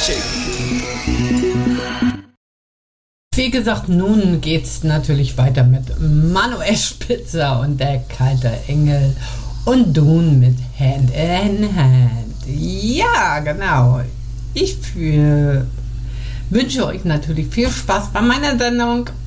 Wie gesagt, nun geht's natürlich weiter mit Manuel Spitzer und der kalte Engel und Dune mit Hand in Hand. Ja, genau. Ich wünsche euch natürlich viel Spaß bei meiner Sendung